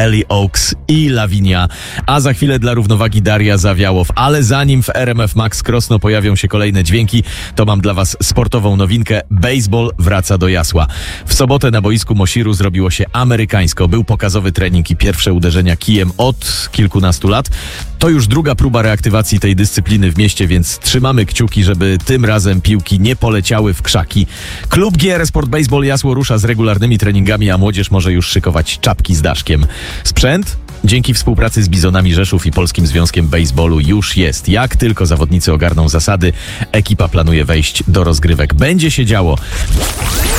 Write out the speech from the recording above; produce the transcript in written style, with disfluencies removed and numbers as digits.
Ellie Oaks i Lavinia, a za chwilę dla równowagi Daria Zawiałow. Ale zanim w RMF Max Krosno pojawią się kolejne dźwięki, to mam dla was sportową nowinkę. Baseball wraca do Jasła. W sobotę na boisku Mosiru zrobiło się amerykańsko. Był pokazowy trening i pierwsze uderzenia kijem od kilkunastu lat. To już druga próba reaktywacji tej dyscypliny w mieście, więc trzymamy kciuki, żeby tym razem piłki nie poleciały w krzaki. Klub GR Sport Baseball Jasło rusza z regularnymi treningami, a młodzież może już szykować czapki z daszkiem. Sprzęt? Dzięki współpracy z Bizonami Rzeszów i Polskim Związkiem Baseballu już jest. Jak tylko zawodnicy ogarną zasady, ekipa planuje wejść do rozgrywek. Będzie się działo.